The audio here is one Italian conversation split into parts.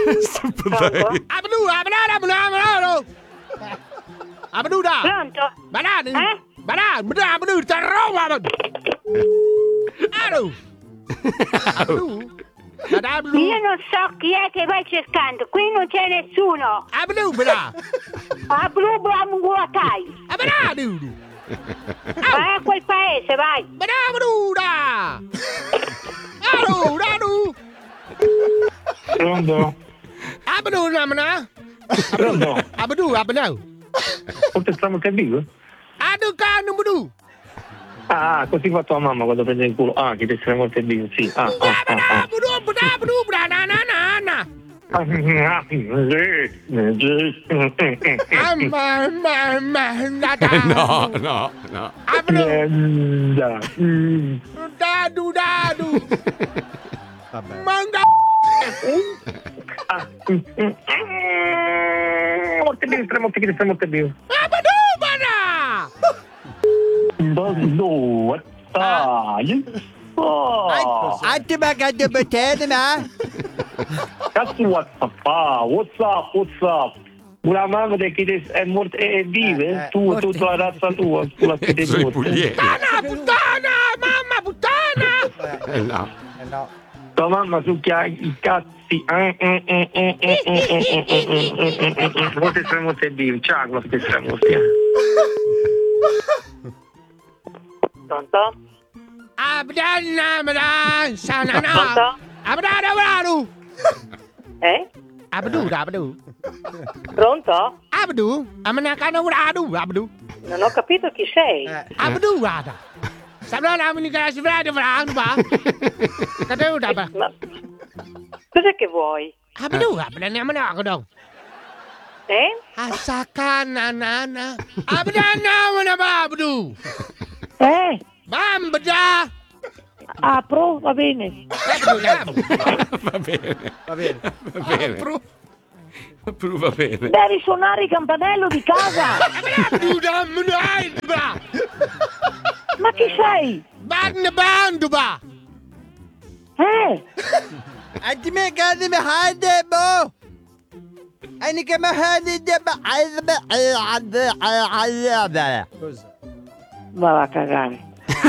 Pronto? Pronto? Io non so chi è che vai cercando, qui non c'è nessuno. A blu guatai. Vai a quel paese, vai. Pronto? Pronto? Potessimo capire? Ah, così fa tua mamma quando prende il culo. Ah, che ti sei molto Dio, sì. No. Vabbè. Molto Dio. No, dai. Attimo che devo tenere, Cazzo, what's up? Una mamma che è morta e vive? Tu la razza tua, sulla fede Sono i tua. pugliesi. No. No. Tua mamma succhia i cazzi. Molto Dio, ciao, lo stesso molto. Pronto? Eh? Pronto? Non ho capito chi sei. Ma cos'è che vuoi? Eh? Apro, va bene. Va bene. Devi suonare il campanello di casa. Ma chi sei? Attimo che devo handemo. E che mi Va a cagare.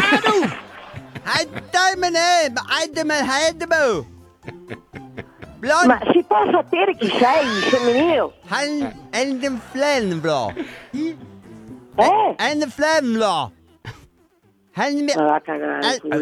Ma si può sapere chi sei, scemminio? En de Flamblad. Eh? En de Flamblad. Va a cagare.